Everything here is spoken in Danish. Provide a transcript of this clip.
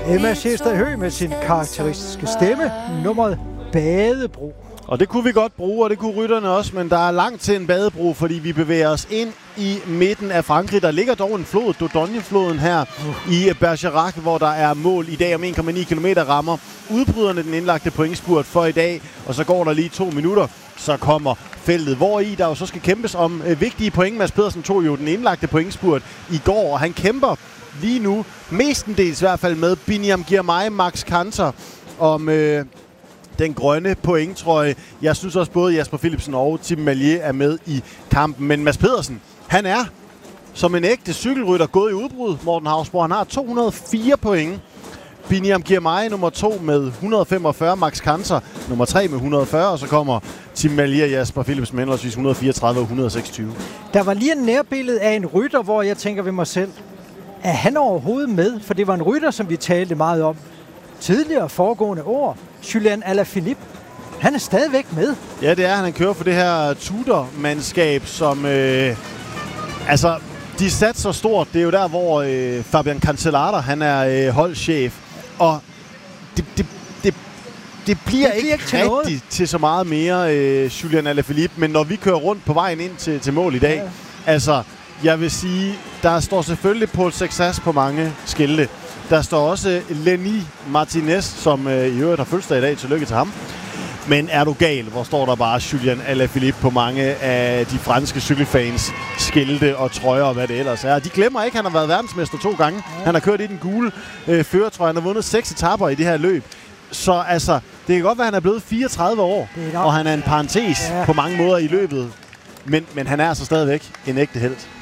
Emma Scherster Høgh med sin karakteristiske stemme, nummeret Badebro. Og det kunne vi godt bruge, og det kunne rytterne også, men der er langt til en badebro, fordi vi bevæger os ind i midten af Frankrig. Der ligger dog en flod, Dordogne-floden her i Bergerac, hvor der er mål i dag om 1,9 km rammer. Udbryderne den indlagte pointspurt for i dag, og så går der lige 2 minutter, så kommer feltet, hvor i der jo så skal kæmpes om vigtige point. Mads Pedersen tog jo den indlagte pointspurt i går, og han kæmper lige nu, mestendels i hvert fald med Biniam Girmay, Max Kanter om den grønne pointtrøje. Jeg synes også både Jasper Philipsen og Tim Merlier er med i kampen. Men Mads Pedersen, han er som en ægte cykelrytter gået i udbrud. Morten Hausborg, han har 204 point. Biniam Girmay nummer 2 med 145, Max Kanter nummer 3 med 140, og så kommer Tim Merlier og Jasper Philipsen med henholdsvis 134 og 126. Der var lige en nærbillede af en rytter, hvor jeg tænker ved mig selv, er han overhovedet med? For det var en rytter, som vi talte meget om tidligere foregående år. Julian Alaphilippe. Han er stadigvæk med. Ja, det er han. Han kører for det her Tudor-mandskab, som... de satte så stort. Det er jo der, hvor Fabian Cancellara, han er holdchef. Og det bliver ikke rigtigt til så meget mere Julian Alaphilippe. Men når vi kører rundt på vejen ind til mål i dag, jeg vil sige, der står selvfølgelig Paul Sexas på mange skilte. Der står også Lenny Martinez, som i øvrigt har fødselsdag i dag. Tillykke til ham. Men er du gal, hvor står der bare Julian Alaphilippe på mange af de franske cykelfans skilte og trøjer og hvad det ellers er. De glemmer ikke, at han har været verdensmester 2 gange. Han har kørt i den gule førertrøje. Han har vundet 6 etaper i det her løb. Så det kan godt være, at han er blevet 34 år, og han er en parentes på mange måder i løbet. Men han er altså stadigvæk en ægte helt.